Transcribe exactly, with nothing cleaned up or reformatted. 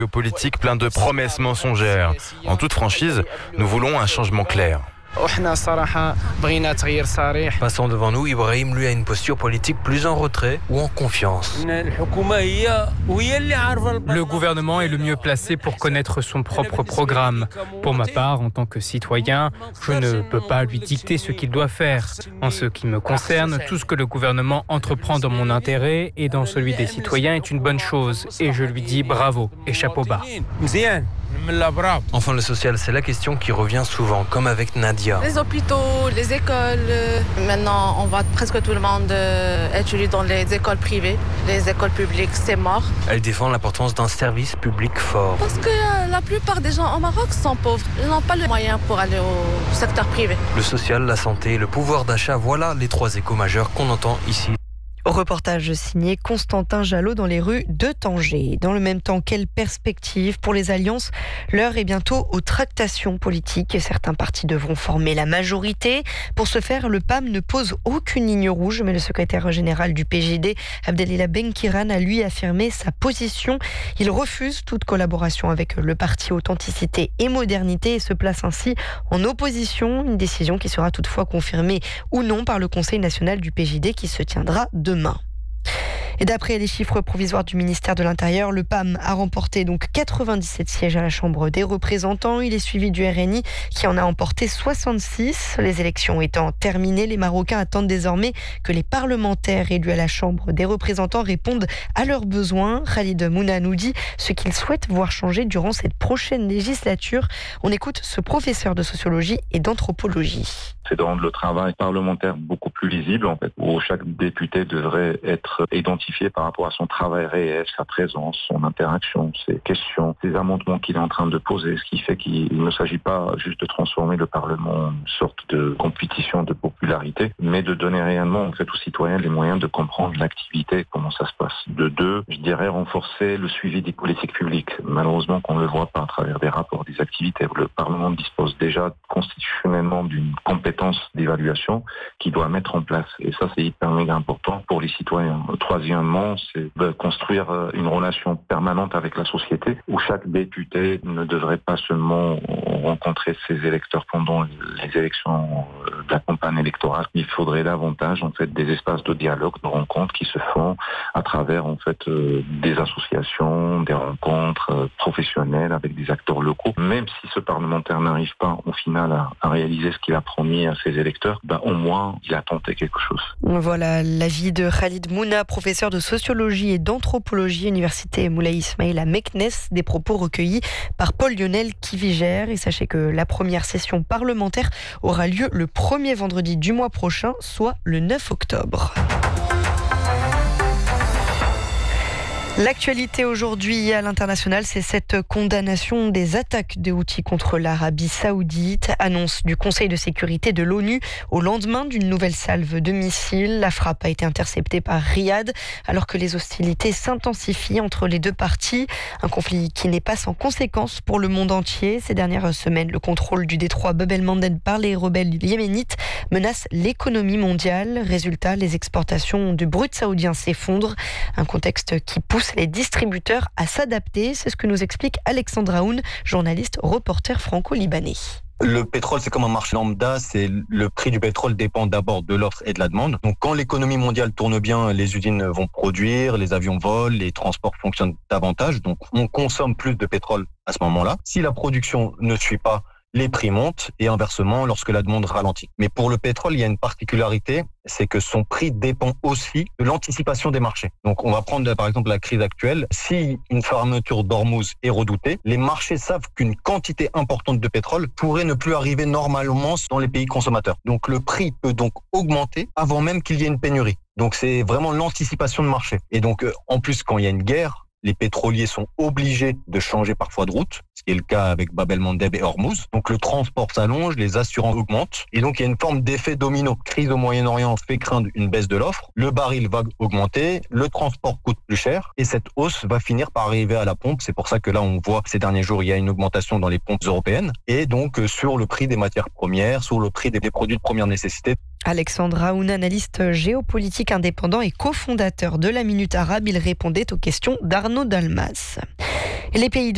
Politique plein de promesses mensongères. En toute franchise, nous voulons un changement clair. Passant devant nous, Ibrahim lui a une posture politique plus en retrait ou en confiance. Le gouvernement est le mieux placé pour connaître son propre programme. Pour ma part, en tant que citoyen, je ne peux pas lui dicter ce qu'il doit faire. En ce qui me concerne, tout ce que le gouvernement entreprend dans mon intérêt et dans celui des citoyens est une bonne chose. Et je lui dis bravo et chapeau bas. Enfin, le social, c'est la question qui revient souvent, comme avec Nadia. Les hôpitaux, les écoles. Maintenant, on voit presque tout le monde étudier dans les écoles privées. Les écoles publiques, c'est mort. Elle défend l'importance d'un service public fort. Parce que la plupart des gens au Maroc sont pauvres. Ils n'ont pas le moyen pour aller au secteur privé. Le social, la santé, le pouvoir d'achat, voilà les trois échos majeurs qu'on entend ici. Reportage signé Constantin Jalot dans les rues de Tanger. Dans le même temps, quelle perspective pour les alliances ? L'heure est bientôt aux tractations politiques. Certains partis devront former la majorité. Pour ce faire, le P A M ne pose aucune ligne rouge, mais le secrétaire général du P J D, Abdelila Benkiran, a lui affirmé sa position. Il refuse toute collaboration avec le parti Authenticité et Modernité et se place ainsi en opposition. Une décision qui sera toutefois confirmée ou non par le Conseil national du P J D qui se tiendra demain. Demain. Et d'après les chiffres provisoires du ministère de l'Intérieur, le P A M a remporté donc quatre-vingt-dix-sept sièges à la Chambre des représentants. Il est suivi du R N I qui en a emporté soixante-six. Les élections étant terminées, les Marocains attendent désormais que les parlementaires élus à la Chambre des représentants répondent à leurs besoins. Khalid Mouna nous dit ce qu'il souhaite voir changer durant cette prochaine législature. On écoute ce professeur de sociologie et d'anthropologie. C'est de rendre le travail parlementaire beaucoup plus lisible, en fait, où chaque député devrait être identifié par rapport à son travail réel, sa présence, son interaction, ses questions, ses amendements qu'il est en train de poser, ce qui fait qu'il ne s'agit pas juste de transformer le Parlement en une sorte de compétition de popularité, mais de donner réellement, en fait, aux citoyens les moyens de comprendre l'activité, comment ça se passe. De deux, je dirais renforcer le suivi des politiques publiques. Malheureusement, qu'on ne le voit pas à travers des rapports, des activités. Le Parlement dispose déjà constitutionnellement d'une compétence d'évaluation qu'il doit mettre en place. Et ça, c'est hyper méga important pour les citoyens. Troisièmement, c'est de construire une relation permanente avec la société où chaque député ne devrait pas seulement rencontrer ses électeurs pendant les élections de la campagne électorale. Il faudrait davantage, en fait, des espaces de dialogue, de rencontres qui se font à travers, en fait, des associations, des rencontres professionnelles avec des acteurs locaux. Même si ce parlementaire n'arrive pas, au final, à, à réaliser ce qu'il a promis à ses électeurs, ben, au moins, il a tenté quelque chose. Voilà l'avis de Khalid Mouna, professeur de sociologie et d'anthropologie, Université Moulay Ismail à Meknes, des propos recueillis par Paul-Lionel Kiviger. Et sachez que la première session parlementaire aura lieu le premier vendredi du mois prochain, soit le neuf octobre. L'actualité aujourd'hui à l'international, c'est cette condamnation des attaques de Houthis contre l'Arabie Saoudite. Annonce du Conseil de sécurité de l'ONU au lendemain d'une nouvelle salve de missiles. La frappe a été interceptée par Riyad alors que les hostilités s'intensifient entre les deux parties. Un conflit qui n'est pas sans conséquences pour le monde entier. Ces dernières semaines, le contrôle du détroit Bab el-Mandeb par les rebelles yéménites menace l'économie mondiale. Résultat, les exportations du brut saoudien s'effondrent. Un contexte qui pousse les distributeurs à s'adapter. C'est ce que nous explique Alexandre Aoun, journaliste reporter franco-libanais. Le pétrole, c'est comme un marché lambda, c'est le prix du pétrole dépend d'abord de l'offre et de la demande. Donc quand l'économie mondiale tourne bien, les usines vont produire, les avions volent, les transports fonctionnent davantage. Donc on consomme plus de pétrole à ce moment-là. Si la production ne suit pas, les prix montent et inversement lorsque la demande ralentit. Mais pour le pétrole, il y a une particularité, c'est que son prix dépend aussi de l'anticipation des marchés. Donc on va prendre par exemple la crise actuelle. Si une fermeture d'Ormuz est redoutée, les marchés savent qu'une quantité importante de pétrole pourrait ne plus arriver normalement dans les pays consommateurs. Donc le prix peut donc augmenter avant même qu'il y ait une pénurie. Donc c'est vraiment l'anticipation de marché. Et donc en plus quand il y a une guerre, les pétroliers sont obligés de changer parfois de route, ce qui est le cas avec Bab el-Mandeb et Hormuz. Donc le transport s'allonge, les assurances augmentent, et donc il y a une forme d'effet domino. Crise au Moyen-Orient fait craindre une baisse de l'offre, le baril va augmenter, le transport coûte plus cher, et cette hausse va finir par arriver à la pompe. C'est pour ça que là on voit ces derniers jours il y a une augmentation dans les pompes européennes, et donc sur le prix des matières premières, sur le prix des produits de première nécessité. Alexandre Aoun, analyste géopolitique indépendant et cofondateur de la Minute Arabe, il répondait aux questions d'Arnaud Dalmas. Les pays de